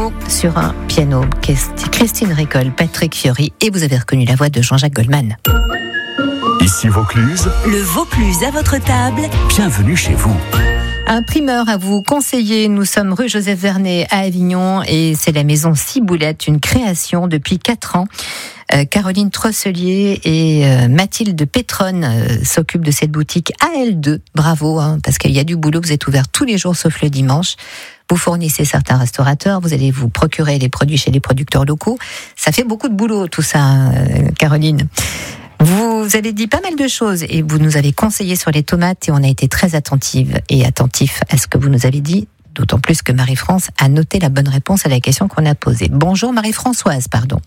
duo sur un piano. Christine Récolle, Patrick Fiori, et vous avez reconnu la voix de Jean-Jacques Goldman. Ici Vaucluse. Le Vaucluse à votre table. Bienvenue chez vous. Un primeur à vous conseiller. Nous sommes rue Joseph Vernet à Avignon et c'est la maison Ciboulette, une création depuis 4 ans. Caroline Trosselier et Mathilde Pétronne s'occupent de cette boutique à L2. Bravo, parce qu'il y a du boulot. Vous êtes ouvert tous les jours sauf le dimanche. Vous fournissez certains restaurateurs, vous allez vous procurer les produits chez les producteurs locaux. Ça fait beaucoup de boulot tout ça, Caroline. Vous avez dit pas mal de choses et vous nous avez conseillé sur les tomates et on a été très attentifs à ce que vous nous avez dit, d'autant plus que Marie-France a noté la bonne réponse à la question qu'on a posée. Bonjour Marie-Françoise, pardon.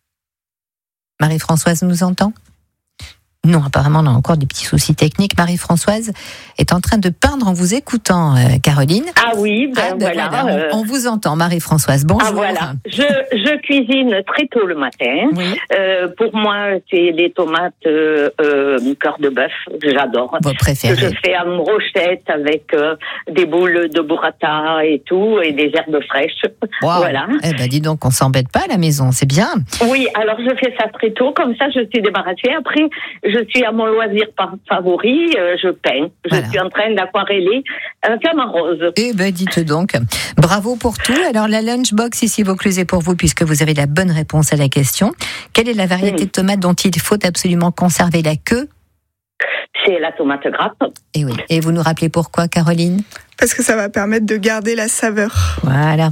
Marie-Françoise nous entend ? Non, apparemment, on a encore des petits soucis techniques. Marie-Françoise est en train de peindre en vous écoutant, Caroline. Ah oui, voilà. On vous entend, Marie-Françoise. Bonjour. Ah voilà. Je cuisine très tôt le matin. Oui. Pour moi, c'est les tomates cœur de bœuf. J'adore. Vos préférés. Que je fais en brochette avec des boules de burrata et tout, et des herbes fraîches. Wow. Voilà. Eh ben, dis donc, on s'embête pas à la maison, c'est bien. Oui, alors je fais ça très tôt, comme ça je suis débarrassée. Après, je suis à mon loisir favori, je peins. Je suis en train d'aquareller un femme rose. Eh ben, dites donc. Bravo pour tout. Alors, la lunchbox ici Vaucluse est pour vous, puisque vous avez la bonne réponse à la question. Quelle est la variété de tomates dont il faut absolument conserver la queue ? C'est la tomate grappe. Et oui. Et vous nous rappelez pourquoi, Caroline ? Parce que ça va permettre de garder la saveur. Voilà.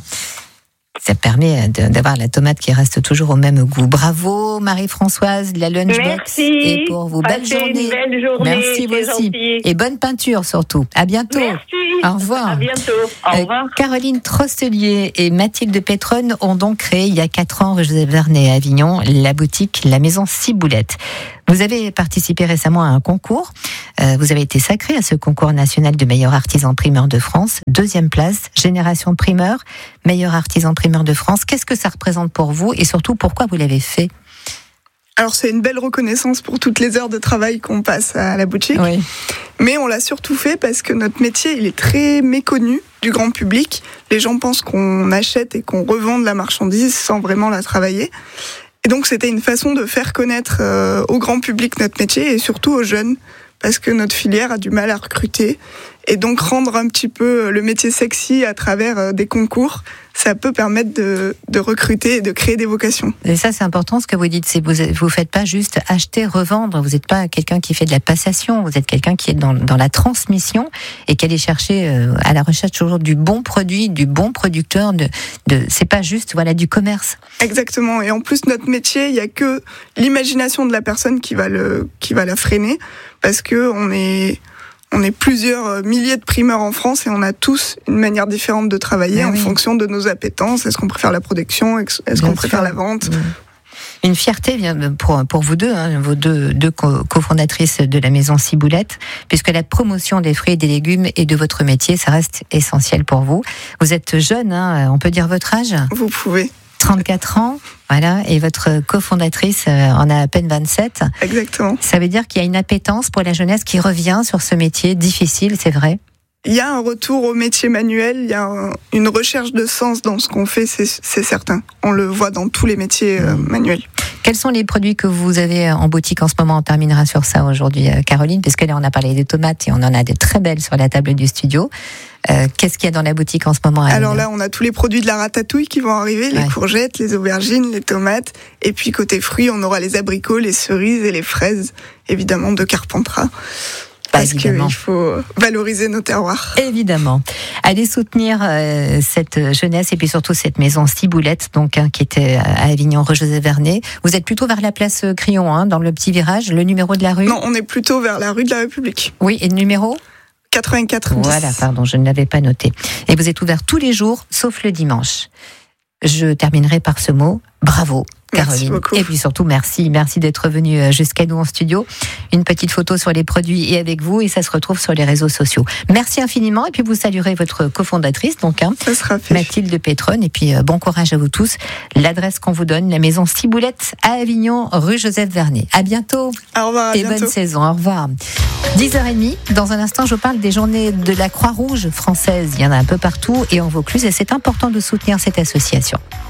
Ça permet d'avoir la tomate qui reste toujours au même goût. Bravo Marie-Françoise, la lunchbox. Merci. Et pour vous, belle journée. Une belle journée. Merci vous aussi. Gentil. Et bonne peinture surtout. À bientôt. Merci. Au revoir. À bientôt. Au revoir. Caroline Trosselier et Mathilde Pétronne ont donc créé il y a 4 ans, rue Joseph Vernet à Avignon, la boutique La Maison Ciboulette. Vous avez participé récemment à un concours. Vous avez été sacré à ce concours national de meilleur artisan primeur de France. 2e place, génération primeur, meilleur artisan primeur de France. Qu'est-ce que ça représente pour vous et surtout pourquoi vous l'avez fait ? Alors c'est une belle reconnaissance pour toutes les heures de travail qu'on passe à la boutique. Oui. Mais on l'a surtout fait parce que notre métier, il est très méconnu du grand public. Les gens pensent qu'on achète et qu'on revend de la marchandise sans vraiment la travailler. Et donc c'était une façon de faire connaître au grand public notre métier et surtout aux jeunes, parce que notre filière a du mal à recruter. Et donc rendre un petit peu le métier sexy à travers des concours, ça peut permettre de recruter et de créer des vocations. Et ça c'est important ce que vous dites, c'est vous faites pas juste acheter, revendre, vous n'êtes pas quelqu'un qui fait de la passation, vous êtes quelqu'un qui est dans la transmission et qui allait chercher à la recherche toujours du bon produit, du bon producteur, c'est pas juste du commerce. Exactement, et en plus notre métier, il y a que l'imagination de la personne qui va la freiner, parce que on est plusieurs milliers de primeurs en France et on a tous une manière différente de travailler en fonction de nos appétences. Est-ce qu'on préfère la production ? Est-ce qu'on préfère la vente ? Une fierté pour vous deux, vos deux cofondatrices de la maison Ciboulette, puisque la promotion des fruits et des légumes et de votre métier, ça reste essentiel pour vous. Vous êtes jeune, on peut dire votre âge ? Vous pouvez. 34 ans, voilà, et votre cofondatrice en a à peine 27. Exactement. Ça veut dire qu'il y a une appétence pour la jeunesse qui revient sur ce métier difficile, c'est vrai ? Il y a un retour au métier manuel, il y a une recherche de sens dans ce qu'on fait, c'est certain. On le voit dans tous les métiers manuels. Quels sont les produits que vous avez en boutique en ce moment ? On terminera sur ça aujourd'hui, Caroline, parce que là on a parlé des tomates et on en a des très belles sur la table du studio. Qu'est-ce qu'il y a dans la boutique en ce moment ? Alors là, on a tous les produits de la ratatouille qui vont arriver, les courgettes, les aubergines, les tomates. Et puis côté fruits, on aura les abricots, les cerises et les fraises, évidemment de Carpentras. Parce qu'il faut valoriser nos terroirs. Évidemment. Allez soutenir cette jeunesse et puis surtout cette maison Ciboulette, donc qui était à Avignon, rue Joseph Vernet. Vous êtes plutôt vers la place Crillon, dans le petit virage. Le numéro de la rue ? Non, on est plutôt vers la rue de la République. Oui, et le numéro ? 84 10. Voilà, pardon, je ne l'avais pas noté. Et vous êtes ouvert tous les jours, sauf le dimanche. Je terminerai par ce mot, bravo. Caroline. Et puis surtout, merci d'être venue jusqu'à nous en studio. Une petite photo sur les produits et avec vous, et ça se retrouve sur les réseaux sociaux. Merci infiniment, et puis vous saluerez votre cofondatrice, donc, ça sera fait. Mathilde Pétronne, et puis bon courage à vous tous. L'adresse qu'on vous donne, la maison Ciboulette à Avignon, rue Joseph Vernet. À bientôt. Au revoir. Et bonne saison. Au revoir. 10h30. Dans un instant, je vous parle des journées de la Croix-Rouge française. Il y en a un peu partout et en Vaucluse, et c'est important de soutenir cette association.